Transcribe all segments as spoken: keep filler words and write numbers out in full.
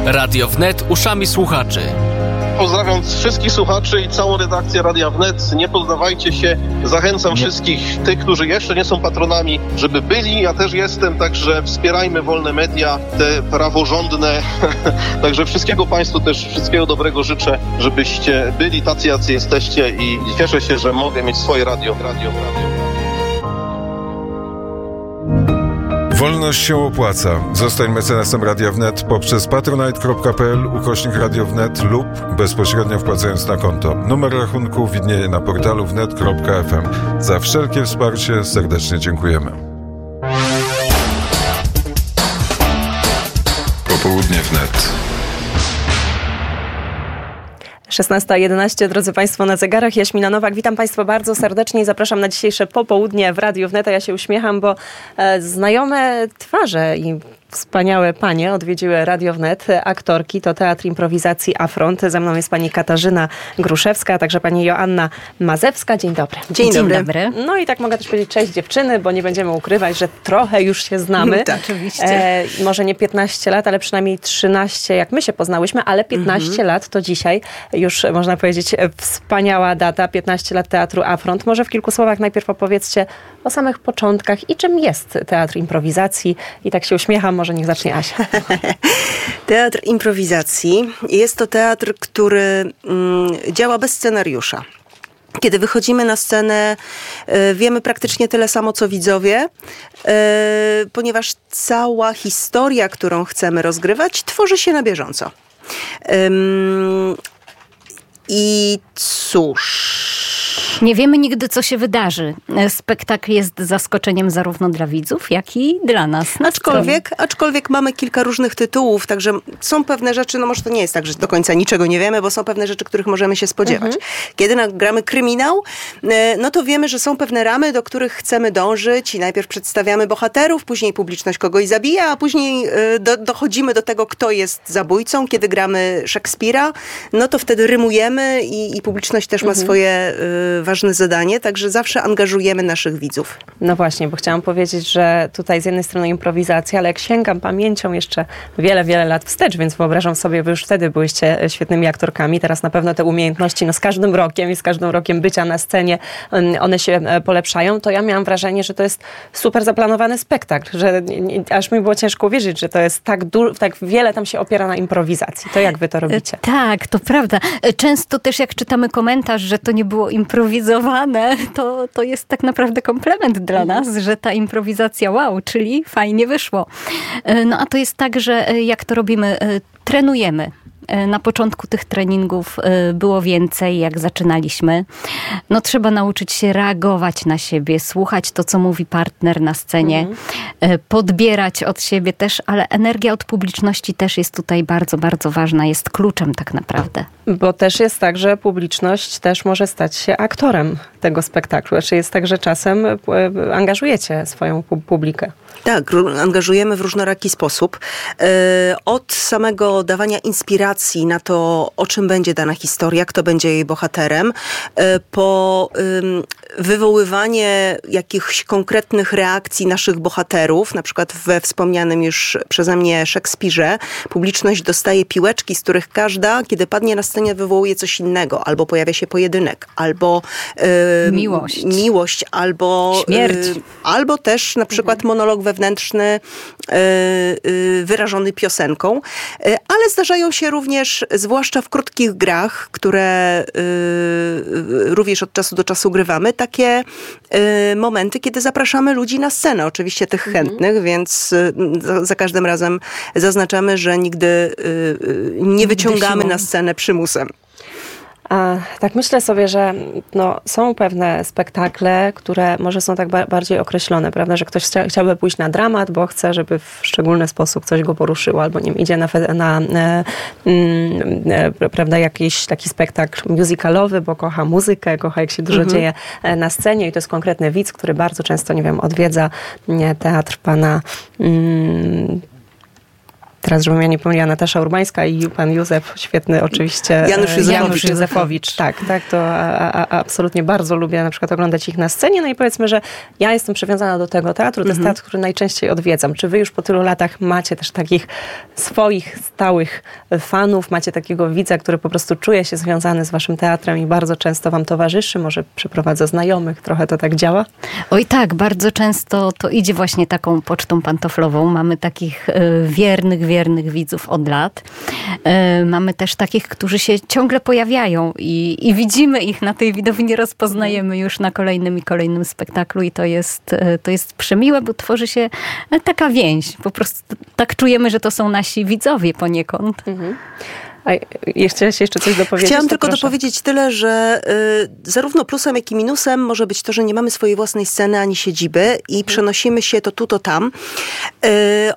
Radio Wnet uszami słuchaczy. Pozdrawiam wszystkich słuchaczy i całą redakcję Radia Wnet. Nie poddawajcie się. Zachęcam nie. wszystkich tych, którzy jeszcze nie są patronami, żeby byli. Ja też jestem, także wspierajmy wolne media, te praworządne. Także wszystkiego Państwu też, wszystkiego dobrego życzę, żebyście byli tacy, jacy jesteście i cieszę się, że mogę mieć swoje radio. Radio, radio. Wolność się opłaca. Zostań mecenasem Radia Wnet poprzez patronite kropka p l ukośnik Radio Wnet lub bezpośrednio wpłacając na konto. Numer rachunku widnieje na portalu wnet kropka f m. Za wszelkie wsparcie serdecznie dziękujemy. Popołudnie Wnet. szesnasta jedenaście, drodzy Państwo, na zegarach. Jaśmina Nowak, witam Państwa bardzo serdecznie i zapraszam na dzisiejsze popołudnie w Radiu Wnet. Ja się uśmiecham, bo e, znajome twarze i wspaniałe panie odwiedziły Radio Wnet. Aktorki to Teatr Improwizacji Afront. Ze mną jest pani Katarzyna Gruszewska, a także pani Joanna Mazewska. Dzień dobry. Dzień, Dzień dobry. dobry. No i tak mogę też powiedzieć cześć dziewczyny, bo nie będziemy ukrywać, że trochę już się znamy. Tak, oczywiście. E, może nie piętnaście lat, ale przynajmniej trzynaście, jak my się poznałyśmy, ale piętnaście mhm. lat to dzisiaj już można powiedzieć wspaniała data. piętnaście lat Teatru Afront. Może w kilku słowach najpierw opowiedzcie o samych początkach i czym jest Teatr Improwizacji. I tak się uśmiecham, może niech zacznie Asia. Teatr Improwizacji jest to teatr, który mm, działa bez scenariusza. Kiedy wychodzimy na scenę, y, wiemy praktycznie tyle samo, co widzowie, y, ponieważ cała historia, którą chcemy rozgrywać, tworzy się na bieżąco. Ym, I cóż... Nie wiemy nigdy, co się wydarzy. Spektakl jest zaskoczeniem zarówno dla widzów, jak i dla nas. Aczkolwiek, aczkolwiek mamy kilka różnych tytułów, także są pewne rzeczy, no może to nie jest tak, że do końca niczego nie wiemy, bo są pewne rzeczy, których możemy się spodziewać. Mhm. Kiedy nagramy kryminał, no to wiemy, że są pewne ramy, do których chcemy dążyć i najpierw przedstawiamy bohaterów, później publiczność kogoś zabija, a później do, dochodzimy do tego, kto jest zabójcą. Kiedy gramy Szekspira, no to wtedy rymujemy i, i publiczność też mhm. ma swoje y, ważne zadanie, także zawsze angażujemy naszych widzów. No właśnie, bo chciałam powiedzieć, że tutaj z jednej strony improwizacja, ale jak sięgam pamięcią jeszcze wiele, wiele lat wstecz, więc wyobrażam sobie, wy już wtedy byłyście świetnymi aktorkami, teraz na pewno te umiejętności, no z każdym rokiem i z każdym rokiem bycia na scenie, one się polepszają, to ja miałam wrażenie, że to jest super zaplanowany spektakl, że aż mi było ciężko uwierzyć, że to jest tak, du- tak wiele tam się opiera na improwizacji. To jak wy to robicie? Tak, to prawda. Często też jak czytamy komentarz, że to nie było improwizowane, to, to jest tak naprawdę komplement dla nas, że ta improwizacja wow, czyli fajnie wyszło. No a to jest tak, że jak to robimy, trenujemy. Na początku tych treningów było więcej, jak zaczynaliśmy. No trzeba nauczyć się reagować na siebie, słuchać to, co mówi partner na scenie, mhm. podbierać od siebie też, ale energia od publiczności też jest tutaj bardzo, bardzo ważna, jest kluczem tak naprawdę. Bo też jest tak, że publiczność też może stać się aktorem tego spektaklu. Znaczy jest tak, że czasem angażujecie swoją publikę. Tak, angażujemy w różnoraki sposób. Od samego dawania inspiracji na to, o czym będzie dana historia, kto będzie jej bohaterem, po wywoływanie jakichś konkretnych reakcji naszych bohaterów, na przykład we wspomnianym już przeze mnie Szekspirze, publiczność dostaje piłeczki, z których każda, kiedy padnie na scenie, wywołuje coś innego. Albo pojawia się pojedynek, albo y, miłość. miłość, albo śmierć. Y, albo też na przykład mhm. monolog wewnętrzny y, y, wyrażony piosenką. Y, ale zdarzają się również, zwłaszcza w krótkich grach, które y, y, również od czasu do czasu grywamy, takie y, momenty, kiedy zapraszamy ludzi na scenę. Oczywiście tych mhm. chętnych, więc y, za, za każdym razem zaznaczamy, że nigdy y, y, nie wyciągamy na scenę przymusem. A tak myślę sobie, że no, są pewne spektakle, które może są tak ba- bardziej określone, prawda, że ktoś chcia- chciałby pójść na dramat, bo chce, żeby w szczególny sposób coś go poruszyło, albo nie wiem, idzie na, fe- na e, e, prawda, jakiś taki spektakl musicalowy, bo kocha muzykę, kocha jak się dużo mhm. dzieje na scenie i to jest konkretny widz, który bardzo często, nie wiem, odwiedza nie, teatr pana... Mm, teraz żebym ja nie pomyliła, Natasza Urbańska i pan Józef, świetny oczywiście. Janusz Józefowicz. Janusz Józefowicz, tak, tak, to a, a, absolutnie bardzo lubię na przykład oglądać ich na scenie, no i powiedzmy, że ja jestem przywiązana do tego teatru, to jest teatr, który najczęściej odwiedzam. Czy wy już po tylu latach macie też takich swoich stałych fanów, macie takiego widza, który po prostu czuje się związany z waszym teatrem i bardzo często wam towarzyszy, może przyprowadza znajomych, trochę to tak działa? Oj tak, bardzo często to idzie właśnie taką pocztą pantoflową. Mamy takich y, wiernych, wiernych widzów od lat. Y, mamy też takich, którzy się ciągle pojawiają i, i widzimy ich na tej widowni, rozpoznajemy już na kolejnym i kolejnym spektaklu i to jest, y, to jest przemiłe, bo tworzy się taka więź. Po prostu tak czujemy, że to są nasi widzowie poniekąd. Mhm. A chciałaś jeszcze coś dopowiedzieć? Chciałam to tylko proszę. dopowiedzieć tyle, że y, zarówno plusem, jak i minusem może być to, że nie mamy swojej własnej sceny ani siedziby i hmm. przenosimy się to tu, to tam. Y,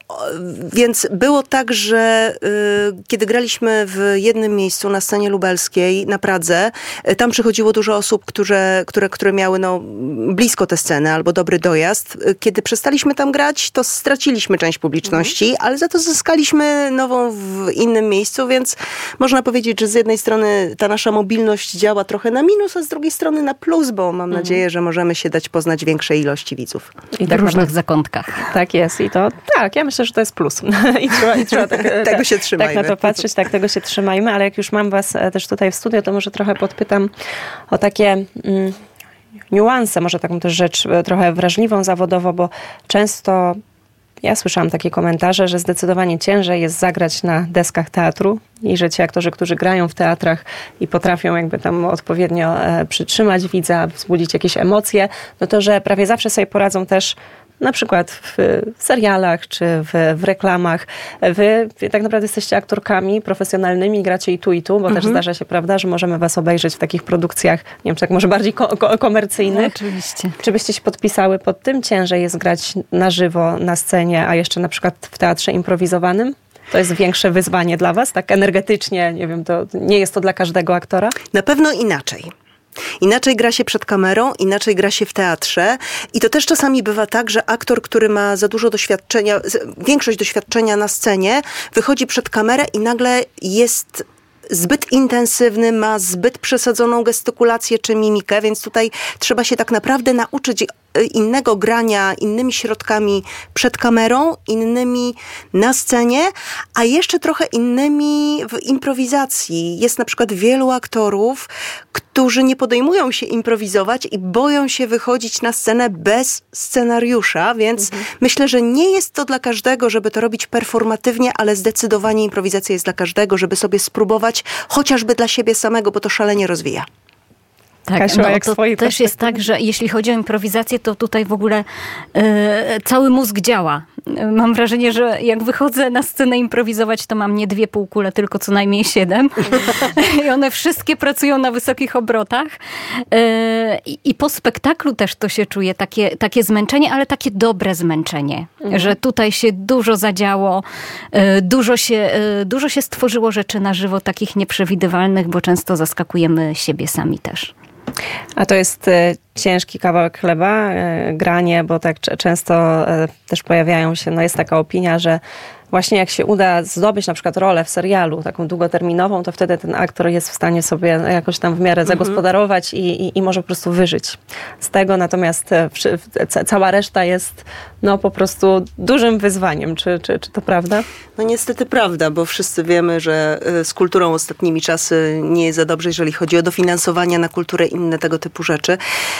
więc było tak, że y, kiedy graliśmy w jednym miejscu na scenie lubelskiej, na Pradze, y, tam przychodziło dużo osób, które, które, które miały no, blisko tę scenę albo dobry dojazd. Y, kiedy przestaliśmy tam grać, to straciliśmy część publiczności, hmm. ale za to zyskaliśmy nową w innym miejscu, więc można powiedzieć, że z jednej strony ta nasza mobilność działa trochę na minus, a z drugiej strony na plus, bo mam mhm. nadzieję, że możemy się dać poznać większej ilości widzów. I tak w różnych można... zakątkach. Tak jest i to, tak, ja myślę, że to jest plus. I trzeba, i trzeba tak, tego tak, się trzymajmy. Tak na to patrzeć, tak tego się trzymajmy, ale jak już mam was też tutaj w studio, to może trochę podpytam o takie... Mm, niuanse, może taką też rzecz trochę wrażliwą zawodowo, bo często ja słyszałam takie komentarze, że zdecydowanie ciężej jest zagrać na deskach teatru i że ci aktorzy, którzy grają w teatrach i potrafią jakby tam odpowiednio e, przytrzymać widza, wzbudzić jakieś emocje, no to, że prawie zawsze sobie poradzą też na przykład w serialach czy w, w reklamach. Wy, wy tak naprawdę jesteście aktorkami profesjonalnymi, gracie i tu, i tu, bo mhm. też zdarza się, prawda, że możemy was obejrzeć w takich produkcjach, nie wiem, czy tak może bardziej ko- ko- komercyjnych. No, oczywiście. Czy byście się podpisały pod tym? Ciężej jest grać na żywo, na scenie, a jeszcze na przykład w teatrze improwizowanym? To jest większe wyzwanie dla was? Tak energetycznie, nie wiem, to nie jest to dla każdego aktora? Na pewno inaczej. Inaczej gra się przed kamerą, inaczej gra się w teatrze i to też czasami bywa tak, że aktor, który ma za dużo doświadczenia, większość doświadczenia na scenie, wychodzi przed kamerę i nagle jest zbyt intensywny, ma zbyt przesadzoną gestykulację czy mimikę, więc tutaj trzeba się tak naprawdę nauczyć innego grania, innymi środkami przed kamerą, innymi na scenie, a jeszcze trochę innymi w improwizacji. Jest na przykład wielu aktorów, którzy nie podejmują się improwizować i boją się wychodzić na scenę bez scenariusza, więc mhm. myślę, że nie jest to dla każdego, żeby to robić performatywnie, ale zdecydowanie improwizacja jest dla każdego, żeby sobie spróbować chociażby dla siebie samego, bo to szalenie rozwija. Tak, Kasiu, no, jak to też jest tak, że jeśli chodzi o improwizację, to tutaj w ogóle e, cały mózg działa. Mam wrażenie, że jak wychodzę na scenę improwizować, to mam nie dwie półkule, tylko co najmniej siedem. I one wszystkie pracują na wysokich obrotach. E, i, I po spektaklu też to się czuje, takie, takie zmęczenie, ale takie dobre zmęczenie. Mhm. Że tutaj się dużo zadziało, e, dużo, się, e, dużo się stworzyło rzeczy na żywo, takich nieprzewidywalnych, bo często zaskakujemy siebie sami też. A to jest e, ciężki kawałek chleba, e, granie, bo tak c- często e, też pojawiają się, no jest taka opinia, że właśnie jak się uda zdobyć na przykład rolę w serialu, taką długoterminową, to wtedy ten aktor jest w stanie sobie jakoś tam w miarę zagospodarować i, i, i może po prostu wyżyć z tego. Natomiast przy, ca, cała reszta jest no po prostu dużym wyzwaniem. Czy, czy, czy to prawda? No niestety prawda, bo wszyscy wiemy, że z kulturą ostatnimi czasy nie jest za dobrze, jeżeli chodzi o dofinansowania na kulturę i inne tego typu rzeczy.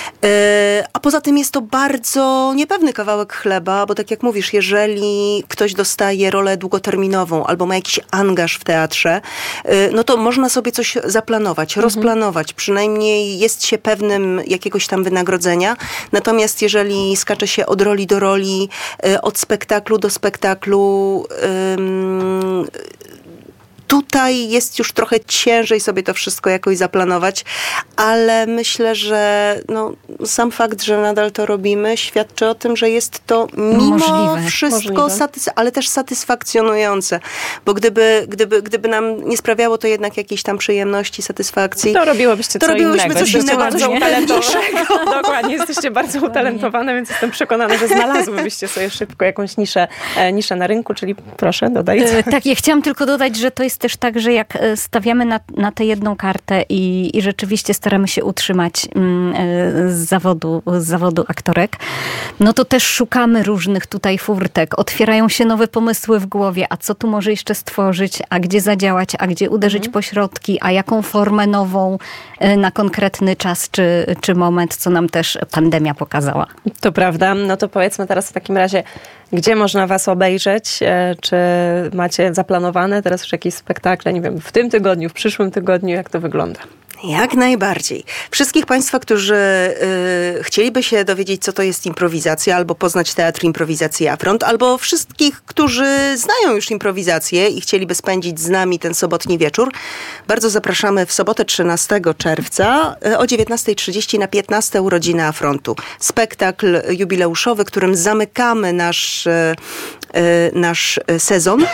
A poza tym jest to bardzo niepewny kawałek chleba, bo tak jak mówisz, jeżeli ktoś dostaje rolę długoterminową albo ma jakiś angaż w teatrze, no to można sobie coś zaplanować, mhm. rozplanować. Przynajmniej jest się pewnym jakiegoś tam wynagrodzenia. Natomiast jeżeli skacze się od roli do roli, od spektaklu do spektaklu, um, tu tutaj jest już trochę ciężej sobie to wszystko jakoś zaplanować, ale myślę, że no, sam fakt, że nadal to robimy, świadczy o tym, że jest to mimo Możliwe. wszystko, Możliwe. satys- ale też satysfakcjonujące. Bo gdyby, gdyby, gdyby nam nie sprawiało to jednak jakiejś tam przyjemności, satysfakcji, To robiłybyście to co robiłyśmy innego. coś Jesteście innego, bardzo coś utalentowane. Dokładnie, jesteście bardzo utalentowane, więc jestem przekonana, że znalazłybyście sobie szybko jakąś niszę, e, niszę na rynku, czyli proszę, dodajcie. E, Tak, ja chciałam tylko dodać, że to jest też tak, że jak e, stawiamy na, na tę jedną kartę i, i rzeczywiście staramy się utrzymać mm, e, z zawodu, z zawodu aktorek, no to też szukamy różnych tutaj furtek. Otwierają się nowe pomysły w głowie, a co tu może jeszcze stworzyć, a gdzie zadziałać, a gdzie uderzyć Mhm. pośrodki, a jaką formę nową e, na konkretny czas czy, czy moment, co nam też pandemia pokazała. To prawda. No to powiedzmy teraz w takim razie, gdzie można was obejrzeć? E, Czy macie zaplanowane teraz już jakieś spektakle, nie wiem, w tym tygodniu, w przyszłym tygodniu, jak to wygląda? Jak najbardziej. Wszystkich Państwa, którzy y, chcieliby się dowiedzieć, co to jest improwizacja, albo poznać teatr improwizacji Afront, albo wszystkich, którzy znają już improwizację i chcieliby spędzić z nami ten sobotni wieczór, bardzo zapraszamy w sobotę trzynastego czerwca y, o dziewiętnasta trzydzieści na piętnaste urodziny Afrontu. Spektakl jubileuszowy, którym zamykamy nasz, y, y, nasz sezon. Y,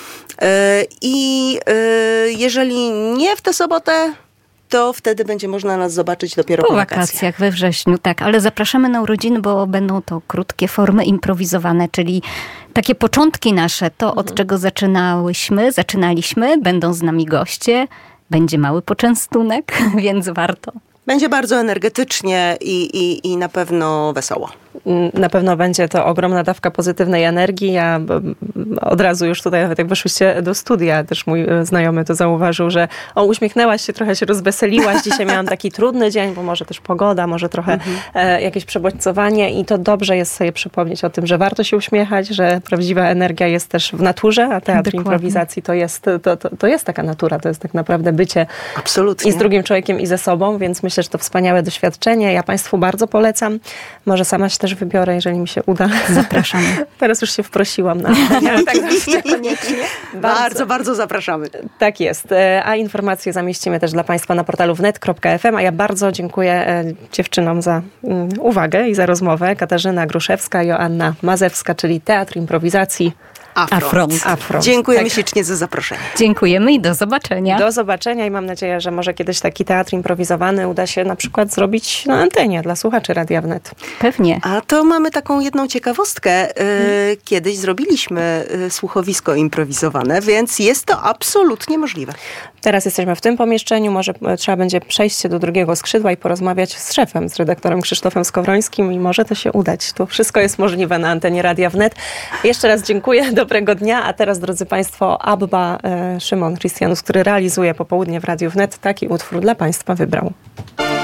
I y, jeżeli nie w tę sobotę, to wtedy będzie można nas zobaczyć dopiero Po po wakacjach. wakacjach, we wrześniu, tak. Ale zapraszamy na urodziny, bo będą to krótkie formy improwizowane, czyli takie początki nasze, to od czego zaczynałyśmy, zaczynaliśmy, będą z nami goście, będzie mały poczęstunek, więc warto. Będzie bardzo energetycznie i, i, i na pewno wesoło. Na pewno będzie to ogromna dawka pozytywnej energii. Ja mm, od razu już tutaj, nawet jak weszłyście do studia, też mój e, znajomy to zauważył, że o, uśmiechnęłaś się, trochę się rozweseliłaś. Dzisiaj miałam taki trudny dzień, bo może też pogoda, może trochę e, jakieś przebodźcowanie i to dobrze jest sobie przypomnieć o tym, że warto się uśmiechać, że prawdziwa energia jest też w naturze, a teatr Dokładnie. improwizacji to jest, to, to, to jest taka natura, to jest tak naprawdę bycie Absolutnie. i z drugim człowiekiem i ze sobą, więc myślę, że to wspaniałe doświadczenie. Ja Państwu bardzo polecam. Może sama się też wybiorę, jeżeli mi się uda. Zapraszamy. Teraz już się wprosiłam na ale tak zawsze koniecznie. Bardzo, bardzo zapraszamy. Tak jest. E, A informacje zamieścimy też dla Państwa na portalu wnet kropka ef em. A ja bardzo dziękuję e, dziewczynom za mm, uwagę i za rozmowę. Katarzyna Gruszewska, Joanna Mazewska, czyli Teatr Improwizacji Afront. Afront. Afront. Dziękujemy Tak. ślicznie za zaproszenie. Dziękujemy i do zobaczenia. Do zobaczenia i mam nadzieję, że może kiedyś taki teatr improwizowany uda się na przykład zrobić na antenie dla słuchaczy Radia Wnet. Pewnie. A to mamy taką jedną ciekawostkę. Y, Kiedyś zrobiliśmy y, słuchowisko improwizowane, więc jest to absolutnie możliwe. Teraz jesteśmy w tym pomieszczeniu, może e, trzeba będzie przejść się do drugiego skrzydła i porozmawiać z szefem, z redaktorem Krzysztofem Skowrońskim i może to się udać. To wszystko jest możliwe na antenie Radia Wnet. Jeszcze raz dziękuję, dobrego dnia, a teraz, drodzy Państwo, Abba e, Szymon Christianus, który realizuje popołudnie w Radiu Wnet, taki utwór dla Państwa wybrał.